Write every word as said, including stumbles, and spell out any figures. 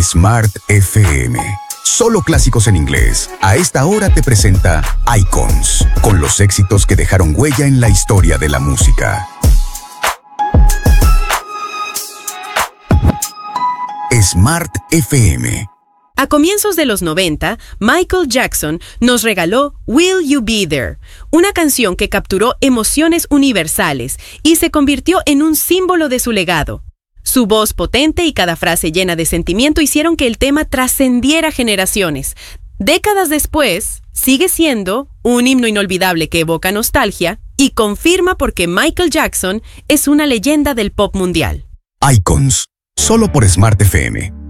Smart F M. Solo clásicos en inglés. A esta hora te presenta Icons, con los éxitos que dejaron huella en la historia de la música. Smart F M. A comienzos de los noventa, Michael Jackson nos regaló Will You Be There, una canción que capturó emociones universales y se convirtió en un símbolo de su legado. Su voz potente y cada frase llena de sentimiento hicieron que el tema trascendiera generaciones. Décadas después, sigue siendo un himno inolvidable que evoca nostalgia y confirma por qué Michael Jackson es una leyenda del pop mundial. Icons, solo por Smart F M.